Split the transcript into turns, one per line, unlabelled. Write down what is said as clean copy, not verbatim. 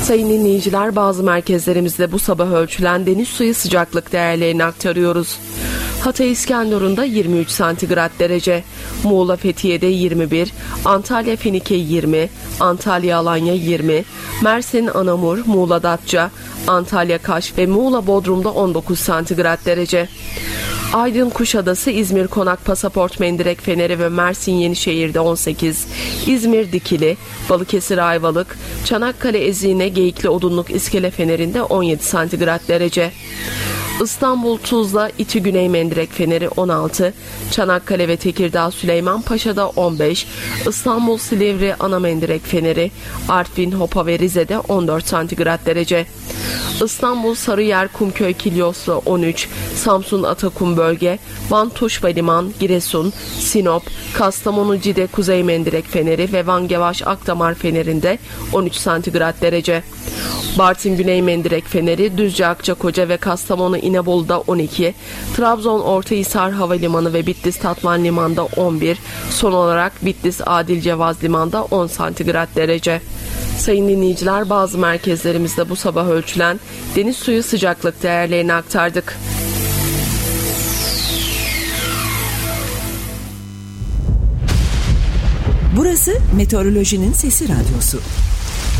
Sayın dinleyiciler, bazı merkezlerimizde bu sabah ölçülen deniz suyu sıcaklık değerlerini aktarıyoruz. Hatay İskenderun'da 23 santigrat derece, Muğla Fethiye'de 21, Antalya Finike 20, Antalya Alanya 20, Mersin Anamur, Muğla Datça, Antalya Kaş ve Muğla Bodrum'da 19 santigrat derece. Aydın Kuşadası, İzmir Konak Pasaport Mendirek Feneri ve Mersin Yenişehir'de 18, İzmir Dikili, Balıkesir Ayvalık, Çanakkale Ezine Geyikli Odunluk İskele Feneri'nde 17 santigrat derece. İstanbul Tuzla İTÜ Güney Mendirek Feneri 16, Çanakkale ve Tekirdağ Süleymanpaşa'da 15, İstanbul Silivri Ana Mendirek Feneri, Artvin Hopa ve Rize'de 14 santigrat derece. İstanbul Sarıyer Kumköy Kilyos'ta 13, Samsun Atakum Bölge, Van Tuşba Liman, Giresun, Sinop, Kastamonu Cide Kuzey Mendirek Feneri ve Van Gevaş Akdamar Feneri'nde 13 santigrat derece. Bartın Güney Mendirek Feneri, Düzce Akçakoca ve Kastamonu İnebolu'da 12, Trabzon Ortahisar Havalimanı ve Bitlis Tatvan Liman'da 11, son olarak Bitlis Adil Cevaz Liman'da 10 santigrat derece. Sayın dinleyiciler, bazı merkezlerimizde bu sabah ölçülen deniz suyu sıcaklık değerlerini aktardık.
Burası Meteorolojinin Sesi Radyosu.